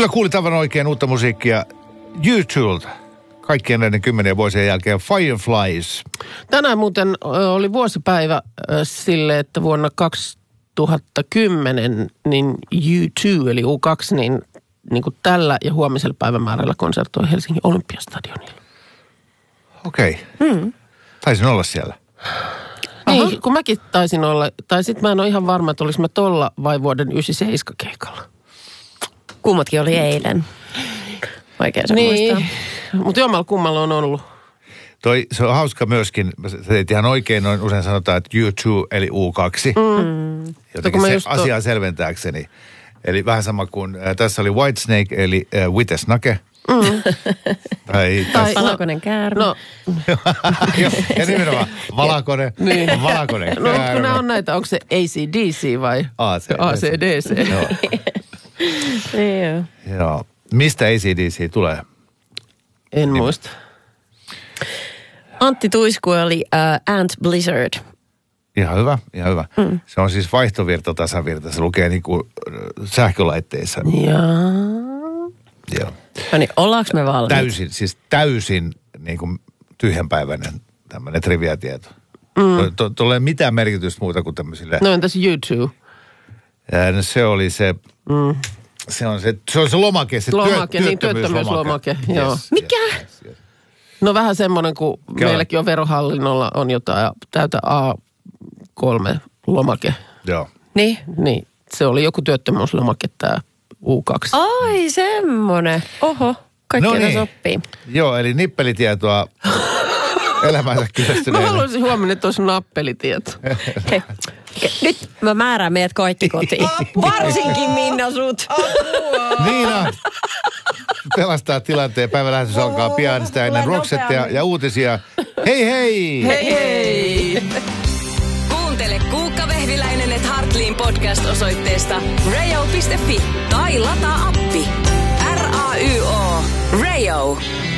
Kyllä kuulit aivan oikein uutta musiikkia YouTubelta. Kaikkien näiden 10 vuosien jälkeen Fireflies. Tänään muuten oli vuosipäivä sille, että vuonna 2010 niin U2 eli U2 niin kuin tällä ja huomisella päivämäärällä konsertoi Helsingin Olympiastadionilla. Okei. Taisin olla siellä. Niin, kun mäkin taisin olla, tai sitten mä en ole ihan varma, että olisimme tolla vai vuoden 97 keikalla. Kummatkin oli eilen. Oikein se muistaa. Mutta jommalla kummalla on ollut. Se on hauska myöskin, sä teit ihan oikein, noin usein sanotaan, että U2 eli U2. Jotenkin se asiaa selventääkseni. Eli vähän sama kuin, tässä oli Whitesnake eli Witesnake. Tai Valakonen käärme. No. Ja nimenomaan Valakonen. Niin. Valakonen No, kun nämä on näitä, onko se AC/DC vai AC/DC? Joo. Mistä AC/DC tulee? En muista. Antti Tuisku oli Ant Blizzard. Ihan hyvä, ihan hyvä. Se on siis vaihtovirta, tasavirta. Se lukee niin kuin sähkölaitteissa. Joo. No niin, ollaanko me valmiit? Täysin niin kuin tyhjänpäiväinen tämmöinen triviatieto. Tulee mitään merkitystä muuta kuin tämmöisille. No entäs U2? No se oli se. Se on se lomake, se työttömyyslomake. Joo. Mikä? Yes. No vähän semmoinen, kun meilläkin on verohallinnolla on jotain täytä A3-lomake. Joo. Niin, se oli joku työttömyyslomake tämä U2. Ai semmonen. Oho, kaikkea sopii. Joo, eli nippelitietoa elämänsä kyllästyneille. Mä haluaisin huomenna, että olisi nappelitieto. Hei. Nyt mä määrään meidät kaikki kotiin. Varsinkin Minna sut. Niina pelastaa tilanteen. Päivälähetys alkaa pian sitä ennen Roxettea ja uutisia. Hei hei! Hei hei! Kuuntele Kuukka Vehviläinen et Hartliin podcast osoitteesta rayo.fi tai lataa appi. RAYO. Rayo.